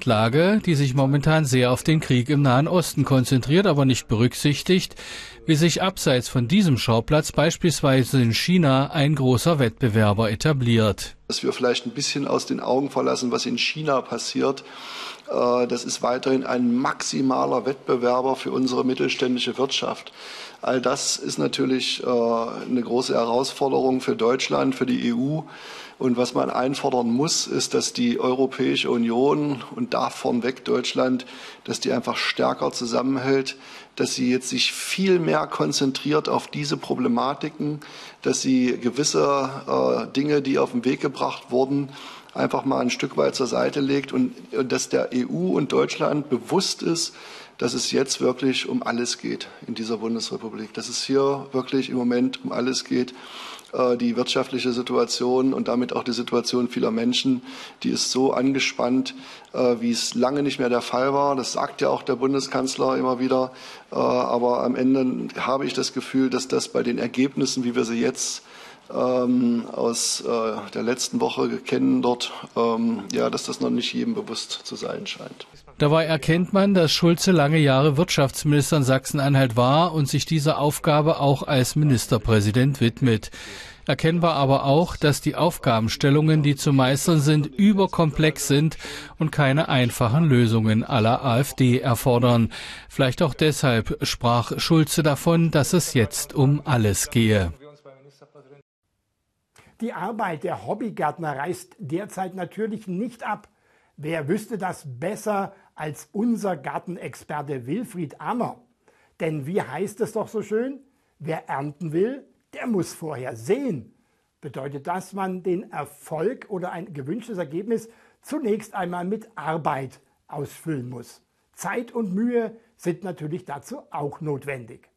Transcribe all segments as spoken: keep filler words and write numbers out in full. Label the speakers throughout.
Speaker 1: Weltlage, die sich momentan sehr auf den Krieg im Nahen Osten konzentriert, aber nicht berücksichtigt, wie sich abseits von diesem Schauplatz beispielsweise in China ein großer Wettbewerber etabliert.
Speaker 2: Dass wir vielleicht ein bisschen aus den Augen verlassen, was in China passiert. Das ist weiterhin ein maximaler Wettbewerber für unsere mittelständische Wirtschaft. All das ist natürlich eine große Herausforderung für Deutschland, für die E U. Und was man einfordern muss, ist, dass die Europäische Union und davon weg Deutschland, dass die einfach stärker zusammenhält, dass sie jetzt sich viel mehr konzentriert auf diese Problematiken, dass sie gewisse äh, Dinge, die auf den Weg gebracht wurden, einfach mal ein Stück weit zur Seite legt und, und dass der E U und Deutschland bewusst ist, dass es jetzt wirklich um alles geht in dieser Bundesrepublik, dass es hier wirklich im Moment um alles geht. Die wirtschaftliche Situation und damit auch die Situation vieler Menschen, die ist so angespannt, wie es lange nicht mehr der Fall war. Das sagt ja auch der Bundeskanzler immer wieder. Aber am Ende habe ich das Gefühl, dass das bei den Ergebnissen, wie wir sie jetzt ähm, aus äh, der letzten Woche kennen dort, ähm, ja, dass das noch nicht jedem bewusst zu sein scheint.
Speaker 1: Dabei erkennt man, dass Schulze lange Jahre Wirtschaftsminister in Sachsen-Anhalt war und sich dieser Aufgabe auch als Ministerpräsident widmet. Erkennbar aber auch, dass die Aufgabenstellungen, die zu meistern sind, überkomplex sind und keine einfachen Lösungen à la AfD erfordern. Vielleicht auch deshalb sprach Schulze davon, dass es jetzt um alles gehe.
Speaker 3: Die Arbeit der Hobbygärtner reißt derzeit natürlich nicht ab. Wer wüsste das besser als unser Gartenexperte Wilfried Ammer? Denn wie heißt es doch so schön? Wer ernten will, der muss vorher sehen. Bedeutet, dass man den Erfolg oder ein gewünschtes Ergebnis zunächst einmal mit Arbeit ausfüllen muss. Zeit und Mühe sind natürlich dazu auch notwendig.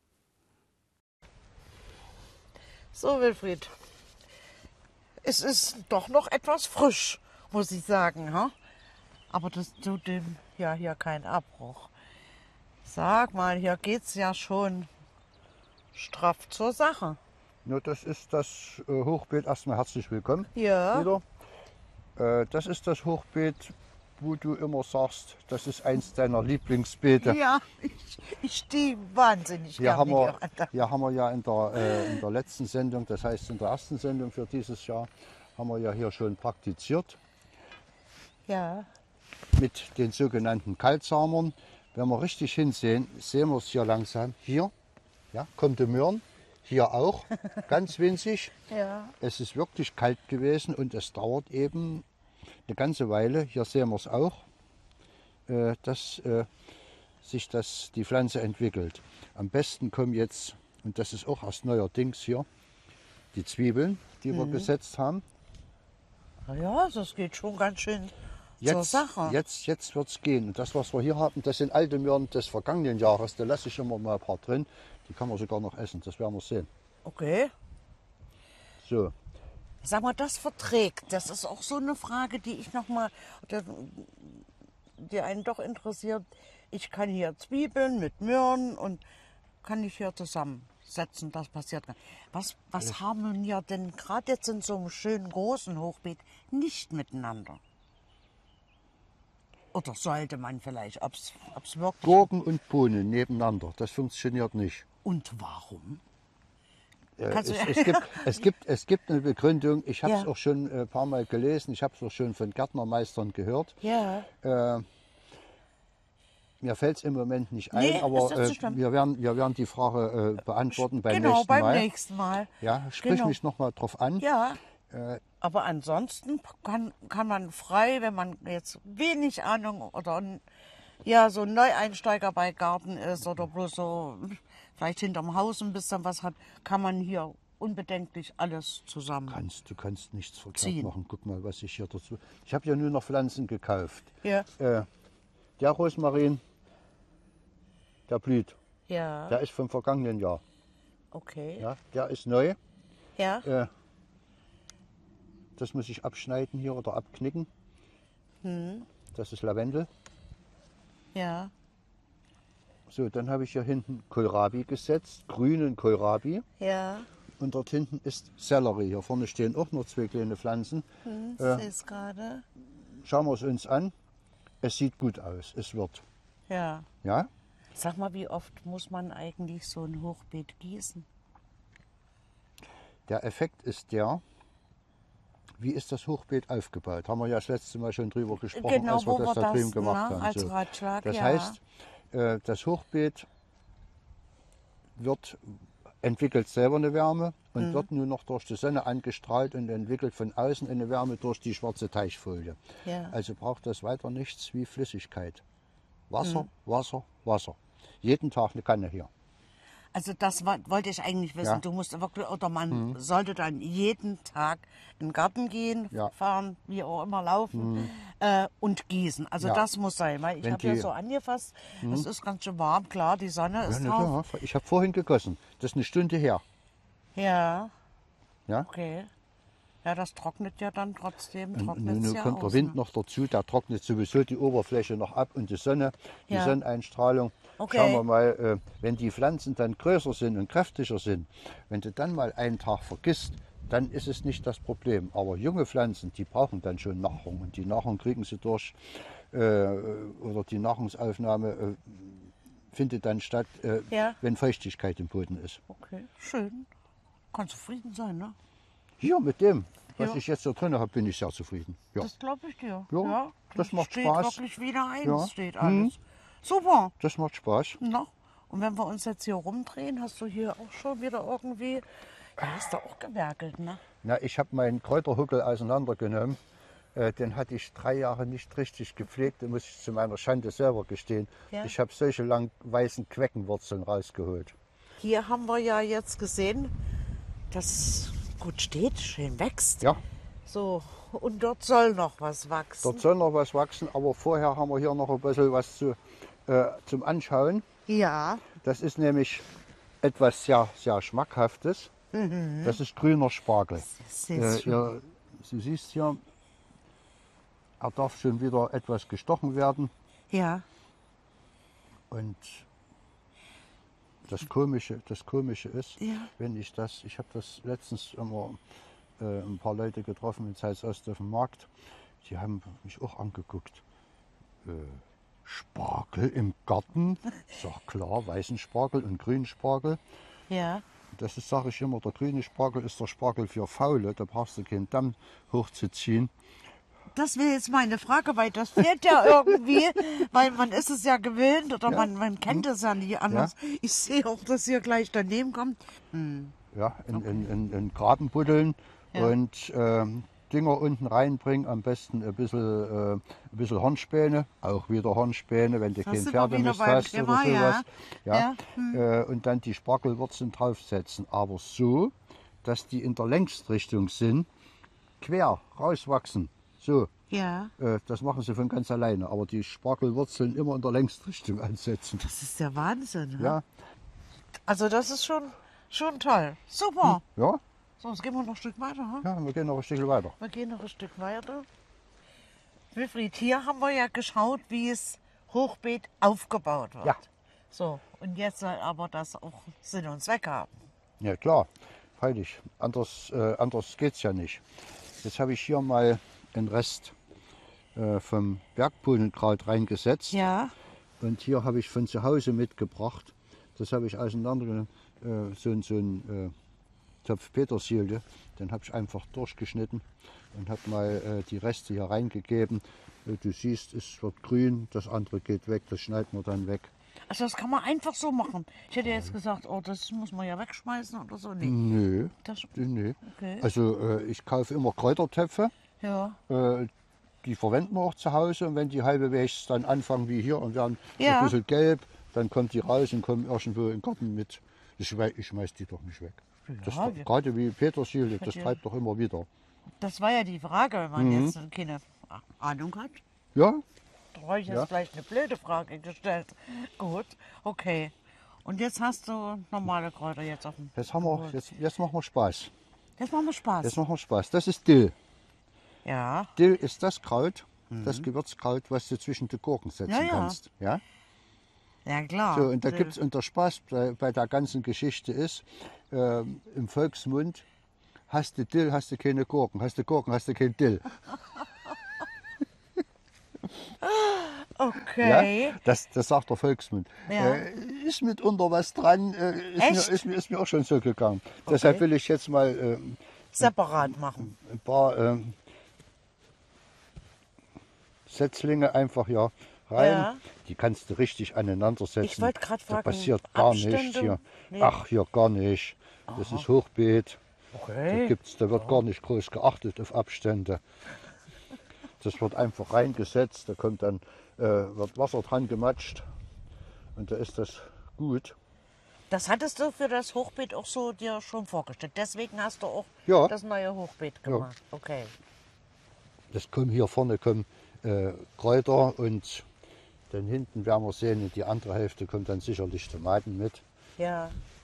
Speaker 4: So, Wilfried, es ist doch noch etwas frisch, muss ich sagen. Ha? Aber das tut dem ja hier keinen Abbruch. Sag mal, hier geht's ja schon straff zur Sache.
Speaker 5: Ja, das ist das äh, Hochbeet. Erstmal herzlich willkommen.
Speaker 4: Ja.
Speaker 5: Wieder. Äh, das ist das Hochbeet, wo du immer sagst, das ist eins deiner Lieblingsbeete.
Speaker 4: Ja, ich, ich stehe wahnsinnig
Speaker 5: hier
Speaker 4: gerne
Speaker 5: haben wir,
Speaker 4: hier.
Speaker 5: Hier haben wir ja in der, äh, in der letzten Sendung, das heißt in der ersten Sendung für dieses Jahr, haben wir ja hier schon praktiziert.
Speaker 4: Ja.
Speaker 5: Mit den sogenannten Kaltsamern. Wenn wir richtig hinsehen, sehen wir es hier langsam. Hier ja, kommt der Möhren, hier auch, ganz winzig.
Speaker 4: Ja.
Speaker 5: Es ist wirklich kalt gewesen und es dauert eben eine ganze Weile. Hier sehen wir es auch, äh, dass äh, sich das, die Pflanze entwickelt. Am besten kommen jetzt, und das ist auch erst neuerdings hier, die Zwiebeln, die mhm. wir gesetzt haben.
Speaker 4: Ja, das geht schon ganz schön.
Speaker 5: Jetzt, jetzt, jetzt wird es gehen. Und das, was wir hier haben, das sind alte Möhren des vergangenen Jahres. Da lasse ich immer mal ein paar drin. Die kann man sogar noch essen. Das werden wir sehen.
Speaker 4: Okay.
Speaker 5: So.
Speaker 4: Sag mal, das verträgt. Das ist auch so eine Frage, die ich noch mal, die einen doch interessiert. Ich kann hier Zwiebeln mit Möhren und kann ich hier zusammensetzen. Das passiert gar nicht. Was, was ja. haben wir denn gerade jetzt in so einem schönen großen Hochbeet nicht miteinander? Oder sollte man vielleicht, ob es wirklich...
Speaker 5: Gurken und Bohnen nebeneinander, das funktioniert nicht.
Speaker 4: Und warum?
Speaker 5: Äh, es, es, gibt, es, gibt, es gibt eine Begründung, ich habe es ja. auch schon ein paar Mal gelesen, ich habe es auch schon von Gärtnermeistern gehört.
Speaker 4: Ja.
Speaker 5: Äh, mir fällt es im Moment nicht ein,
Speaker 4: nee,
Speaker 5: aber äh, wir, werden, wir werden die Frage äh, beantworten beim
Speaker 4: genau,
Speaker 5: nächsten
Speaker 4: beim
Speaker 5: Mal.
Speaker 4: Genau, beim nächsten Mal.
Speaker 5: Ja, sprich
Speaker 4: genau.
Speaker 5: mich noch mal drauf an.
Speaker 4: Ja.
Speaker 5: Äh,
Speaker 4: Aber ansonsten kann, kann man frei, wenn man jetzt wenig Ahnung oder ja, so ein Neueinsteiger bei Garten ist oder bloß so vielleicht hinterm Haus ein bisschen was hat, kann man hier unbedenklich alles zusammen
Speaker 5: kannst, Du kannst nichts verkehrt
Speaker 4: ziehen.
Speaker 5: machen. Guck mal, was ich hier dazu... Ich habe ja nur noch Pflanzen gekauft.
Speaker 4: Ja.
Speaker 5: Äh, der Rosmarin, der blüht.
Speaker 4: Ja.
Speaker 5: Der ist vom vergangenen Jahr.
Speaker 4: Okay.
Speaker 5: Ja, der ist neu.
Speaker 4: Ja.
Speaker 5: Äh, Das muss ich abschneiden hier oder abknicken.
Speaker 4: Hm.
Speaker 5: Das ist Lavendel.
Speaker 4: Ja.
Speaker 5: So, dann habe ich hier hinten Kohlrabi gesetzt, grünen Kohlrabi.
Speaker 4: Ja.
Speaker 5: Und dort hinten ist Sellerie. Hier vorne stehen auch noch zwei kleine Pflanzen.
Speaker 4: Hm, ich
Speaker 5: äh,
Speaker 4: sehe es gerade.
Speaker 5: Schauen wir es uns an. es sieht gut aus, es wird.
Speaker 4: Ja.
Speaker 5: Ja?
Speaker 4: Sag mal, wie oft muss man eigentlich so ein Hochbeet gießen?
Speaker 5: Der Effekt ist der, wie ist das Hochbeet aufgebaut? Haben wir ja das letzte Mal schon drüber gesprochen,
Speaker 4: Genau,
Speaker 5: als wir
Speaker 4: wo
Speaker 5: das
Speaker 4: wir
Speaker 5: da drüben
Speaker 4: das,
Speaker 5: gemacht
Speaker 4: ne,
Speaker 5: haben.
Speaker 4: als
Speaker 5: So.
Speaker 4: Ratschlag,
Speaker 5: Das
Speaker 4: ja.
Speaker 5: heißt, äh, das Hochbeet wird, entwickelt selber eine Wärme und
Speaker 4: Mhm.
Speaker 5: wird nun noch durch die Sonne angestrahlt und entwickelt von außen eine Wärme durch die schwarze Teichfolie.
Speaker 4: Ja.
Speaker 5: Also braucht das weiter nichts wie Flüssigkeit. Wasser,
Speaker 4: Mhm.
Speaker 5: Wasser, Wasser. Jeden Tag eine Kanne hier.
Speaker 4: Also das wa- wollte ich eigentlich wissen.
Speaker 5: Ja.
Speaker 4: Du musst wirklich, oder man sollte dann jeden Tag in den Garten gehen,
Speaker 5: Ja.
Speaker 4: fahren, wie auch immer laufen äh, und gießen. Also
Speaker 5: Ja.
Speaker 4: das muss sein, weil ich
Speaker 5: Wenn
Speaker 4: habe ja
Speaker 5: die-
Speaker 4: so angefasst, es ist ganz schön warm, klar, die Sonne
Speaker 5: Ja,
Speaker 4: ist
Speaker 5: na
Speaker 4: drauf.
Speaker 5: klar. Ich habe vorhin gegossen. Das ist eine Stunde her.
Speaker 4: Ja,
Speaker 5: Ja?
Speaker 4: okay. Ja, das trocknet ja dann trotzdem,
Speaker 5: Und
Speaker 4: trocknet
Speaker 5: nun
Speaker 4: es ja
Speaker 5: kommt der
Speaker 4: aus.
Speaker 5: Wind
Speaker 4: Ne?
Speaker 5: noch dazu, der trocknet sowieso die Oberfläche noch ab und die Sonne, die
Speaker 4: Ja.
Speaker 5: Sonneneinstrahlung.
Speaker 4: Okay.
Speaker 5: Schauen wir mal, äh, wenn die Pflanzen dann größer sind und kräftiger sind, wenn du dann mal einen Tag vergisst, dann ist es nicht das Problem. Aber junge Pflanzen, die brauchen dann schon Nahrung und die Nahrung kriegen sie durch, äh, oder die Nahrungsaufnahme äh, findet dann statt, äh,
Speaker 4: Ja.
Speaker 5: wenn Feuchtigkeit im Boden ist.
Speaker 4: Okay, schön. Kannst zufrieden sein, ne?
Speaker 5: Hier mit dem, was
Speaker 4: Ja.
Speaker 5: ich jetzt da drin habe, bin ich sehr zufrieden. Ja.
Speaker 4: Das glaube ich dir.
Speaker 5: Ja, das macht
Speaker 4: steht
Speaker 5: Spaß.
Speaker 4: wirklich wieder eins,
Speaker 5: Ja.
Speaker 4: steht
Speaker 5: Mhm.
Speaker 4: alles. Super.
Speaker 5: Das macht Spaß.
Speaker 4: Na? Und wenn wir uns jetzt hier rumdrehen, hast du hier auch schon wieder irgendwie, ja, hast du auch gewerkelt, ne?
Speaker 5: Na, ich habe meinen Kräuterhuckel auseinandergenommen. Äh, den hatte ich drei Jahre nicht richtig gepflegt. Den muss ich zu meiner Schande selber gestehen.
Speaker 4: Ja.
Speaker 5: Ich habe solche langen weißen Queckenwurzeln rausgeholt.
Speaker 4: Hier haben wir ja jetzt gesehen, dass es gut steht, schön wächst.
Speaker 5: Ja,
Speaker 4: So, und dort soll noch was wachsen.
Speaker 5: dort soll noch was wachsen, aber vorher haben wir hier noch ein bisschen was zu, äh, zum Anschauen.
Speaker 4: Ja,
Speaker 5: Das ist nämlich etwas sehr, sehr Schmackhaftes. Das ist grüner Spargel.
Speaker 4: das ist
Speaker 5: Äh,
Speaker 4: schön.
Speaker 5: ihr, du siehst hier, er darf schon wieder etwas gestochen werden.
Speaker 4: Ja,
Speaker 5: Und das Komische, das Komische ist,
Speaker 4: Ja.
Speaker 5: wenn ich das, ich habe das letztens immer äh, ein paar Leute getroffen in Zeitsost auf dem Markt, die haben mich auch angeguckt. Äh, Spargel im Garten? Ich sag klar, weißen Spargel und grünen Spargel.
Speaker 4: ja.
Speaker 5: Das ist, sage ich immer, der grüne Spargel ist der Spargel für Faule, da brauchst du keinen Damm hochzuziehen.
Speaker 4: Das wäre jetzt meine Frage, weil das fehlt ja irgendwie, weil man ist es ja gewöhnt oder
Speaker 5: Ja.
Speaker 4: man, man kennt es ja nie anders. Ich sehe auch, dass hier gleich daneben kommt.
Speaker 5: Ja, in, in, in, in Graben buddeln
Speaker 4: Ja.
Speaker 5: und ähm, Dinger unten reinbringen, am besten ein bisschen, äh, ein bisschen Hornspäne, auch wieder Hornspäne, wenn du
Speaker 4: Das
Speaker 5: keinen
Speaker 4: sind wir wieder
Speaker 5: Pferdemist
Speaker 4: beim
Speaker 5: hast
Speaker 4: Thema,
Speaker 5: oder sowas.
Speaker 4: ja.
Speaker 5: Ja. Äh, und dann die Spargelwurzeln draufsetzen, aber so, dass die in der Längsrichtung sind, quer rauswachsen. So,
Speaker 4: Ja,
Speaker 5: äh, das machen sie von ganz alleine, aber die Spargelwurzeln immer in der Längsrichtung ansetzen.
Speaker 4: das ist der Wahnsinn. Ne?
Speaker 5: Ja,
Speaker 4: Also das ist schon, schon toll. Super.
Speaker 5: ja,
Speaker 4: So, jetzt gehen wir noch ein Stück weiter. Hm?
Speaker 5: ja, wir gehen noch ein Stück weiter.
Speaker 4: Wir gehen noch ein Stück weiter. Wilfried, hier haben wir ja geschaut, wie es Hochbeet aufgebaut wird.
Speaker 5: Ja.
Speaker 4: So, und jetzt soll aber das auch Sinn und Zweck haben.
Speaker 5: Ja klar, freilich. Anders, äh, anders geht es ja nicht. Jetzt habe ich hier mal einen Rest äh, vom Bergbohnenkraut reingesetzt.
Speaker 4: Ja.
Speaker 5: Und hier habe ich von zu Hause mitgebracht. Das habe ich auseinandergenommen. Äh, so, ein- so ein äh, Topf Petersilie. Den habe ich einfach durchgeschnitten und habe mal äh, die Reste hier reingegeben. Äh, du siehst, es wird grün, das andere geht weg, das schneiden wir dann weg.
Speaker 4: Also das kann man einfach so machen. Ich hätte jetzt gesagt, oh, das muss man ja wegschmeißen oder so. Nee.
Speaker 5: Nö,
Speaker 4: Das,
Speaker 5: nö.
Speaker 4: okay.
Speaker 5: Also äh, ich kaufe immer Kräutertöpfe.
Speaker 4: Ja.
Speaker 5: Äh, die verwenden wir auch zu Hause und wenn die halbwegs dann anfangen wie hier und werden
Speaker 4: Ja.
Speaker 5: ein bisschen gelb, dann kommt die raus und kommen irgendwo in den Garten mit. Ich, wei- ich schmeiß die doch nicht weg. Das
Speaker 4: Ja,
Speaker 5: doch,
Speaker 4: wir-
Speaker 5: gerade wie Petersilie, das
Speaker 4: ja-
Speaker 5: treibt doch immer wieder.
Speaker 4: Das war ja die Frage, wenn man
Speaker 5: Mhm.
Speaker 4: jetzt keine Ahnung hat.
Speaker 5: Ja,
Speaker 4: Da habe ich jetzt
Speaker 5: Ja.
Speaker 4: vielleicht eine blöde Frage gestellt. Gut, okay. Und jetzt hast du normale Kräuter jetzt auf dem.
Speaker 5: jetzt, haben wir, jetzt, jetzt machen wir Spaß.
Speaker 4: Jetzt machen wir Spaß.
Speaker 5: Jetzt machen wir Spaß. Das ist Dill.
Speaker 4: Ja,
Speaker 5: Dill ist das Kraut, das Gewürzkraut, was du zwischen die Gurken setzen
Speaker 4: Ja, ja.
Speaker 5: kannst. Ja?
Speaker 4: ja klar.
Speaker 5: So, und da
Speaker 4: Dill.
Speaker 5: gibt's, und der Spaß bei, bei der ganzen Geschichte ist, ähm, im Volksmund, hast du Dill, hast du keine Gurken, hast du Gurken, hast du kein Dill.
Speaker 4: Okay.
Speaker 5: Ja? Das, das sagt der Volksmund.
Speaker 4: Ja.
Speaker 5: Äh, ist mitunter was dran, äh, ist,
Speaker 4: Echt?
Speaker 5: mir, ist, mir, ist mir auch schon so gegangen.
Speaker 4: Okay.
Speaker 5: Deshalb will ich jetzt mal äh,
Speaker 4: Separat machen.
Speaker 5: ein paar äh, Setzlinge einfach hier rein.
Speaker 4: Ja.
Speaker 5: Die kannst du richtig aneinander setzen.
Speaker 4: Ich wollte gerade
Speaker 5: Da
Speaker 4: fragen,
Speaker 5: passiert gar
Speaker 4: Abstände?
Speaker 5: nichts hier.
Speaker 4: Nee.
Speaker 5: Ach, hier gar nicht. Das ist Hochbeet. Da,
Speaker 4: Okay.
Speaker 5: gibt's, da wird gar nicht groß geachtet auf Abstände. Das wird einfach reingesetzt, da kommt dann, äh, wird Wasser dran gematscht und da ist das gut.
Speaker 4: Das hattest du für das Hochbeet auch so dir schon vorgestellt. Deswegen hast du auch
Speaker 5: Ja.
Speaker 4: das neue Hochbeet gemacht. Okay.
Speaker 5: Das kommen hier vorne kommen äh, Kräuter und dann hinten werden wir sehen, in die andere Hälfte kommt dann sicherlich Tomaten mit.
Speaker 4: Ja.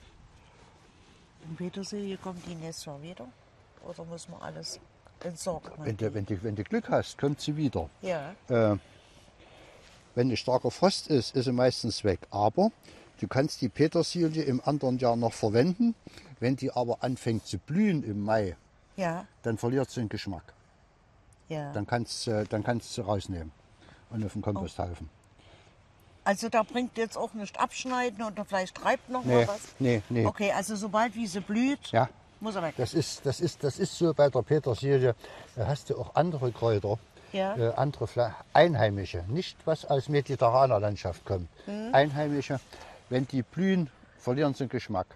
Speaker 4: In Petersilie kommt die nächstes Jahr wieder? Oder müssen wir alles entsorgen?
Speaker 5: Wenn du, wenn, du, wenn du Glück hast, kommt sie wieder.
Speaker 4: Ja.
Speaker 5: Äh, wenn ein starker Frost ist, ist sie meistens weg. Aber du kannst die Petersilie im anderen Jahr noch verwenden. Wenn die aber anfängt zu blühen im Mai,
Speaker 4: Ja.
Speaker 5: dann verliert sie den Geschmack.
Speaker 4: Ja.
Speaker 5: Dann kannst du dann kannst sie rausnehmen und auf den Komposthaufen.
Speaker 4: Also da bringt jetzt auch nicht abschneiden oder vielleicht treibt noch
Speaker 5: Nee,
Speaker 4: mal was?
Speaker 5: nee, nee.
Speaker 4: Okay, also sobald wie sie blüht,
Speaker 5: Ja,
Speaker 4: muss er weg.
Speaker 5: das ist, das, ist, das ist so bei der Petersilie. Da hast du auch andere Kräuter,
Speaker 4: Ja.
Speaker 5: äh, andere Pfla einheimische, nicht was aus mediterraner Landschaft kommt.
Speaker 4: Hm.
Speaker 5: Einheimische, wenn die blühen, verlieren sie den Geschmack.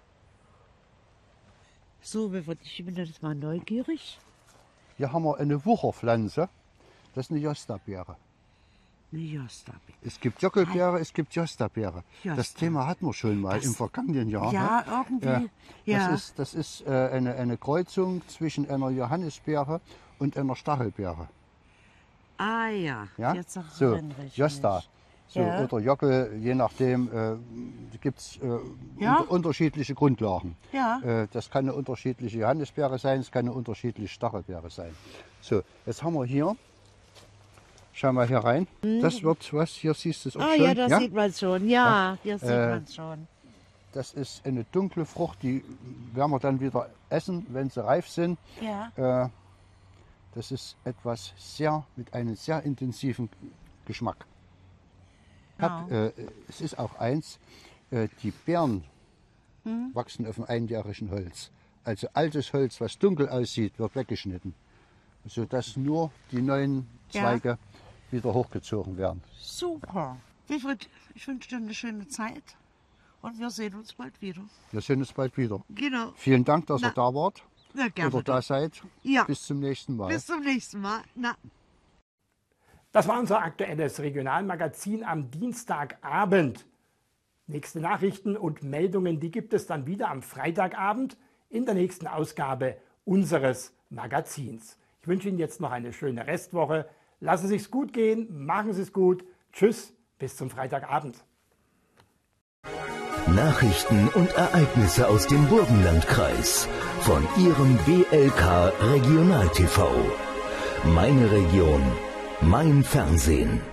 Speaker 4: So, ich bin jetzt mal neugierig.
Speaker 5: Hier haben wir eine Wucherpflanze, das ist eine Jostabeere.
Speaker 4: Eine Jostabeere.
Speaker 5: Es gibt Jockelbeere, es gibt Jostabeere. Das
Speaker 4: Josta.
Speaker 5: Thema hatten wir schon mal
Speaker 4: Das-
Speaker 5: im vergangenen Jahr.
Speaker 4: Ja,
Speaker 5: ne?
Speaker 4: irgendwie, ja.
Speaker 5: Das ist, das ist äh, eine, eine Kreuzung zwischen einer Johannisbeere und einer Stachelbeere.
Speaker 4: Ah ja,
Speaker 5: Ja?
Speaker 4: jetzt sagst
Speaker 5: So,
Speaker 4: du den richtig.
Speaker 5: Josta. So,
Speaker 4: Ja.
Speaker 5: Oder Jockel, je nachdem, äh, gibt es äh,
Speaker 4: Ja.
Speaker 5: unter, unterschiedliche Grundlagen.
Speaker 4: Ja.
Speaker 5: Äh, das kann eine unterschiedliche Johannisbeere sein, es kann eine unterschiedliche Stachelbeere sein. So, jetzt haben wir hier, schau mal hier rein, das wird was, hier siehst du es auch
Speaker 4: Mhm. Ah
Speaker 5: schon.
Speaker 4: ja, das sieht man schon. Ja, hier sieht
Speaker 5: Äh,
Speaker 4: man schon.
Speaker 5: Das ist eine dunkle Frucht, die werden wir dann wieder essen, wenn sie reif sind.
Speaker 4: Ja.
Speaker 5: Äh, das ist etwas sehr, mit einem sehr intensiven Geschmack. Hab, äh, es ist auch eins, äh, die Beeren
Speaker 4: Hm?
Speaker 5: wachsen auf dem einjährigen Holz. Also altes Holz, was dunkel aussieht, wird weggeschnitten, sodass nur die neuen
Speaker 4: Ja.
Speaker 5: Zweige wieder hochgezogen werden.
Speaker 4: Super. Wilfried, ich wünsche dir eine schöne Zeit und wir sehen uns bald wieder.
Speaker 5: Wir sehen uns bald wieder.
Speaker 4: Genau.
Speaker 5: Vielen Dank, dass
Speaker 4: Na,
Speaker 5: ihr da wart
Speaker 4: Na, gerne.
Speaker 5: oder da seid.
Speaker 4: Ja.
Speaker 5: Bis zum nächsten Mal.
Speaker 4: Bis zum nächsten Mal. Na.
Speaker 3: Das war unser aktuelles Regionalmagazin am Dienstagabend. Nächste Nachrichten und Meldungen, die gibt es dann wieder am Freitagabend in der nächsten Ausgabe unseres Magazins. Ich wünsche Ihnen jetzt noch eine schöne Restwoche. Lassen Sie es gut gehen, machen Sie es gut. Tschüss, bis zum Freitagabend.
Speaker 6: Nachrichten und Ereignisse aus dem Burgenlandkreis von Ihrem B L K Regional T V. Meine Region, mein Fernsehen.